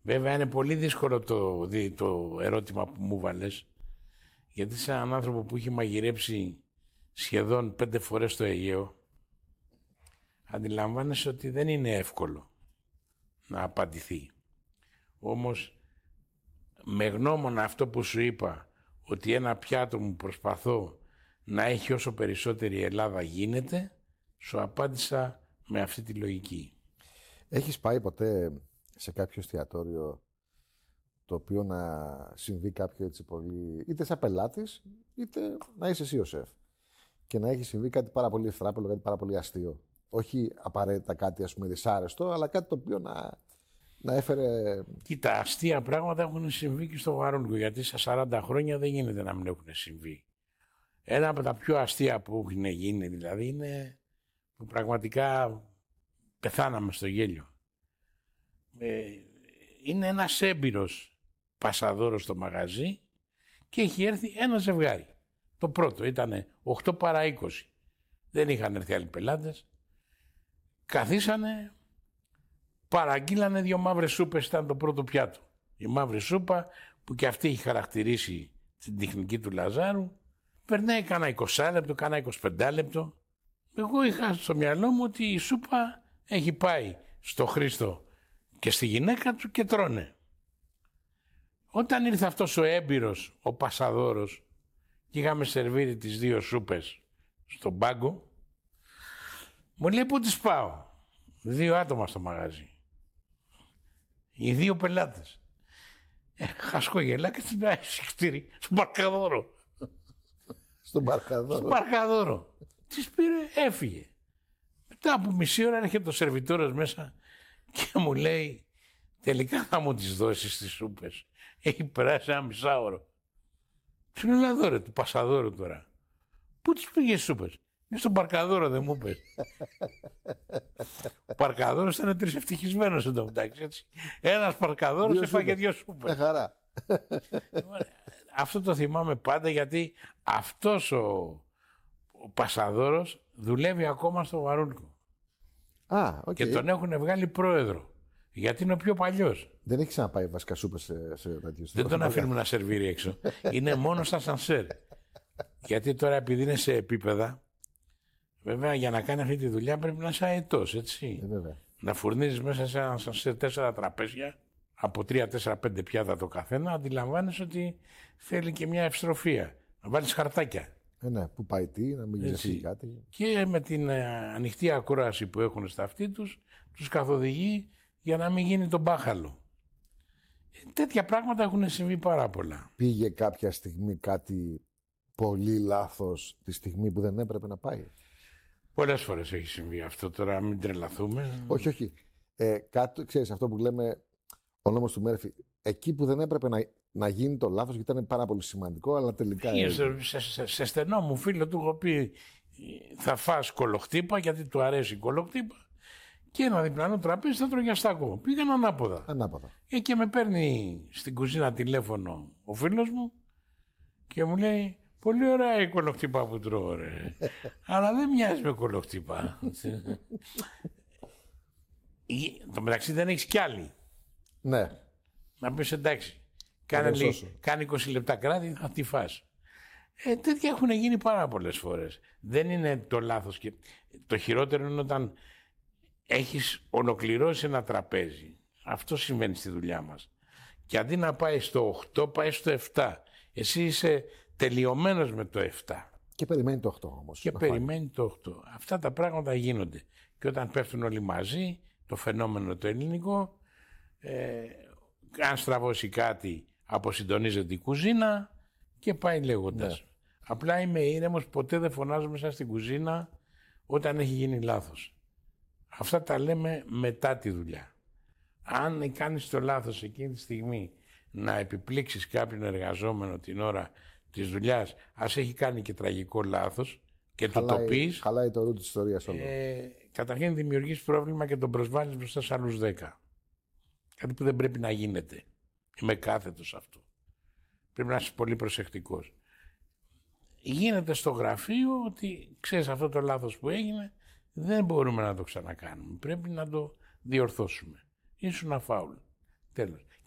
Βέβαια είναι πολύ δύσκολο το ερώτημα που μου βάλες, γιατί σε έναν άνθρωπο που έχει μαγειρέψει σχεδόν 5 φορές το Αιγαίο, αντιλαμβάνεσαι ότι δεν είναι εύκολο να απαντηθεί. Όμως, με γνώμονα αυτό που σου είπα, ότι ένα πιάτο μου προσπαθώ να έχει όσο περισσότερη Ελλάδα γίνεται, σου απάντησα με αυτή τη λογική. Έχεις πάει ποτέ σε κάποιο εστιατόριο το οποίο να συμβεί κάποιο έτσι πολύ, είτε σαν πελάτης, είτε να είσαι εσύ ο σεφ, και να έχει συμβεί κάτι πάρα πολύ ευτράπελο, κάτι πάρα πολύ αστείο? Όχι απαραίτητα κάτι, ας πούμε, δυσάρεστο, αλλά κάτι το οποίο να έφερε... Κοίτα, αστεία πράγματα έχουν συμβεί και στο Βαρούλικο, γιατί στα 40 χρόνια δεν γίνεται να μην έχουν συμβεί. Ένα από τα πιο αστεία που έχουν γίνει δηλαδή είναι που πραγματικά πεθάναμε στο γέλιο. Είναι ένας έμπειρος πασαδόρος στο μαγαζί και έχει έρθει ένα ζευγάρι. Το πρώτο ήταν 8 παρά 20. Δεν είχαν έρθει άλλοι πελάτες. Καθίσανε, παραγγείλανε 2 μαύρες σούπες, ήταν το πρώτο πιάτο. Η μαύρη σούπα που και αυτή έχει χαρακτηρίσει την τεχνική του Λαζάρου, περνάει κάνα 20 λεπτό, κάνα 25 λεπτό. Εγώ είχα στο μυαλό μου ότι η σούπα έχει πάει στο Χρήστο και στη γυναίκα του και τρώνε. Όταν ήρθε αυτός ο έμπειρος, ο πασαδόρος, και είχαμε σερβίρει τις 2 σούπες στον πάγκο, μου λέει πού τις πάω. 2 άτομα στο μαγαζί. Οι 2 πελάτες. Χασκογελά και την άσυχτήρη στον Παρκαδόρο. Στον Παρκαδόρο. Στον Παρκαδόρο. Τις πήρε, έφυγε. Μετά από μισή ώρα έρχεται το σερβιτόρος μέσα και μου λέει τελικά θα μου τις δώσεις τις σούπες. Έχει περάσει ένα μισάωρο. Του λέω εδώ ρε, του Πασαδόρου τώρα. Πού τις πήγες τις σούπες? Είναι στον Παρκαδόρο, δεν μου είπες. Ο Παρκαδόρος ήταν τρισευτυχισμένος εδώ μεταξύ, έτσι. Ένας Παρκαδόρος έφαγε 2 σούπες. Χαρά. Αυτό το θυμάμαι πάντα, γιατί αυτός ο Πασαδόρος δουλεύει ακόμα στο Βαρούλικο. Okay. Και τον έχουν βγάλει πρόεδρο. Γιατί είναι ο πιο παλιός. Δεν έχει ξαναπάει βασικά σούπες σε τέτοιους. Δεν τον αφήνουμε να σερβίρει έξω. Είναι μόνο στα σανσέρ. Γιατί τώρα επειδή είναι σε επίπεδα, βέβαια για να κάνει αυτή τη δουλειά πρέπει να είσαι αετός, έτσι. Να φουρνίζεις μέσα σε ένα σανσέρ 4 τραπέζια, από 3, 4, 5 πιάτα το καθένα, αντιλαμβάνεσαι ότι θέλει και μια ευστροφία. Να βάλεις χαρτάκια. Ναι, που πάει τι, να μην γίνει κάτι. Και με την ανοιχτή ακρόαση που έχουν στα αυτή τους, τους καθοδηγεί για να μην γίνει τον μπάχαλο. Τέτοια πράγματα έχουν συμβεί πάρα πολλά. Πήγε κάποια στιγμή κάτι πολύ λάθος τη στιγμή που δεν έπρεπε να πάει? Πολλές φορές έχει συμβεί αυτό, τώρα μην τρελαθούμε. Όχι, όχι. Κάτι, ξέρεις, αυτό που λέμε ο νόμος του Μέρφυ, εκεί που δεν έπρεπε να γίνει το λάθος, γιατί ήταν πάρα πολύ σημαντικό, αλλά τελικά... Σε στενό μου φίλο του έχω πει θα φας κολοχτύπα, γιατί του αρέσει η κολοχτύπα, και ένα διπλανό τραπέζι θα τρώγει αστάκο. Πήγαν ανάποδα. Και με παίρνει στην κουζίνα τηλέφωνο ο φίλος μου και μου λέει πολύ ωραία η κολοχτύπα που τρώω ρε. Αλλά δεν μοιάζει με κολοχτύπα. Το μεταξύ δεν έχεις κι άλλη. Ναι. Να πεις εντάξει. Κάνει 20 λεπτά κράτη, θα τη φας. Τέτοια έχουν γίνει πάρα πολλές φορές. Δεν είναι το λάθος. Και το χειρότερο είναι όταν έχεις ολοκληρώσει ένα τραπέζι. Αυτό συμβαίνει στη δουλειά μας. Και αντί να πάει στο 8, πάει στο 7. Εσύ είσαι τελειωμένος με το 7. Και περιμένει το 8 όμως. Και περιμένει το 8. Αυτά τα πράγματα γίνονται. Και όταν πέφτουν όλοι μαζί, το φαινόμενο το ελληνικό, αν στραβώσει κάτι, αποσυντονίζεται η κουζίνα και πάει λέγοντας. Ναι. Απλά είμαι ήρεμος, ποτέ δεν φωνάζω μέσα στην κουζίνα όταν έχει γίνει λάθος. Αυτά τα λέμε μετά τη δουλειά. Αν κάνεις το λάθος εκείνη τη στιγμή να επιπλήξεις κάποιον εργαζόμενο την ώρα της δουλειάς, ας έχει κάνει και τραγικό λάθος και το πεις, χαλάει το ρου της ιστορίας όλο. Καταρχήν δημιουργείς πρόβλημα και τον προσβάλλεις μπροστά σε άλλους 10. Κάτι που δεν πρέπει να γίνεται. Είμαι κάθετος αυτό. Πρέπει να είσαι πολύ προσεκτικός. Γίνεται στο γραφείο ότι ξέρεις αυτό το λάθος που έγινε δεν μπορούμε να το ξανακάνουμε. Πρέπει να το διορθώσουμε. Ήσουν φάουλ. Τέλος.